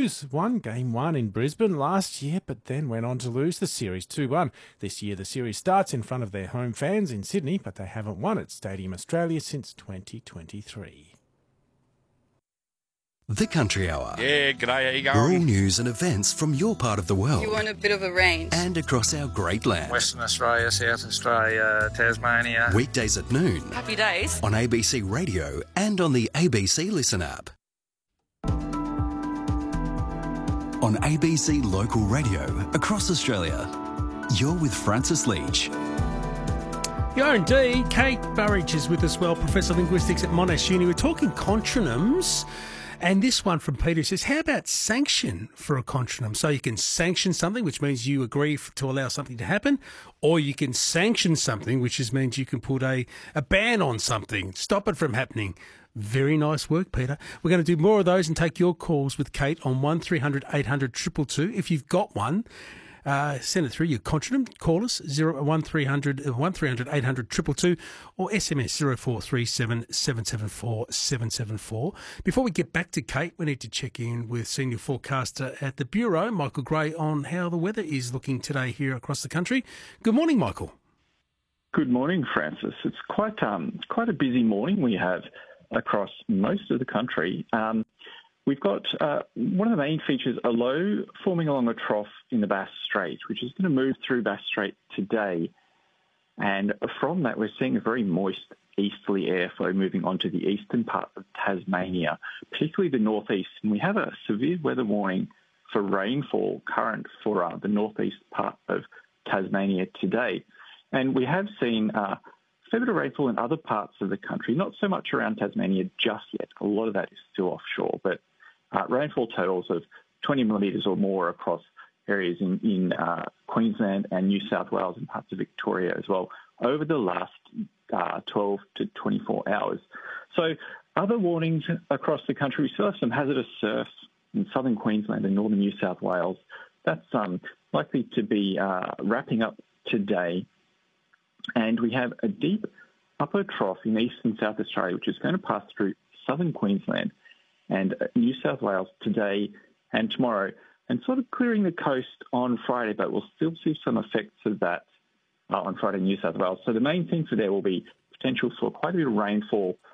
Blues won Game 1 in Brisbane last year, but then went on to lose the series 2-1. This year the series starts in front of their home fans in Sydney, but they haven't won at Stadium Australia since 2023. The Country Hour. Yeah, g'day, how you Rural going? news and events from your part of the world. You want a bit of a range. And across our great land. Western Australia, South Australia, Tasmania. Weekdays at noon. Happy days. On ABC Radio and on the ABC Listen app. On ABC Local Radio across Australia. You're with Francis Leach. You are indeed. Kate Burridge is with us, Professor of Linguistics at Monash Uni. We're talking contronyms. And this one from Peter says, how about sanction for a contronym? So you can sanction something, which means you agree to allow something to happen, or you can sanction something, which means you can put a ban on something, stop it from happening. Very nice work, Peter. We're going to do more of those and take your calls with Kate on 1300 800 222. If you've got one, send it through your contronym. Call us 1300 800 222 or SMS 0437 774 774. Before we get back to Kate, we need to check in with senior forecaster at the Bureau, Michael Gray, on how the weather is looking today here across the country. Good morning, Michael. Good morning, Francis. It's quite a busy morning we have across most of the country. We've got one of the main features, a low forming along a trough in the Bass Strait, which is going to move through Bass Strait today. And from that, we're seeing a very moist easterly airflow moving onto the eastern part of Tasmania, particularly the northeast. And we have a severe weather warning for rainfall current for the northeast part of Tasmania today. And we have seen a fair bit of rainfall in other parts of the country, not so much around Tasmania just yet. A lot of that is still offshore, but rainfall totals of 20 millimetres or more across areas in Queensland and New South Wales and parts of Victoria as well over the last 12 to 24 hours. So other warnings across the country, we still have some hazardous surf in southern Queensland and northern New South Wales. That's likely to be wrapping up today. And we have a deep upper trough in eastern South Australia, which is going to pass through southern Queensland and New South Wales today and tomorrow, and sort of clearing the coast on Friday, but we'll still see some effects of that on Friday in New South Wales. So the main thing for there will be potential for quite a bit of rainfall